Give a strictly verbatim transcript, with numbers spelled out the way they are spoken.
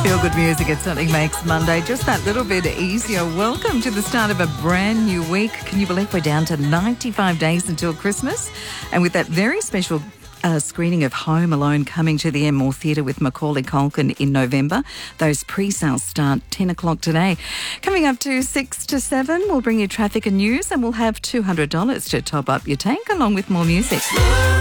Feel good music, it certainly makes Monday just that little bit easier. Welcome to the start of a brand new week. Can you believe we're down to ninety-five days until Christmas? And with that very special uh, screening of Home Alone coming to the Enmore Theatre with Macaulay Culkin in November, those pre-sales start ten o'clock today. Coming up to six to seven, we'll bring you traffic and news, and we'll have two hundred dollars to top up your tank along with more music.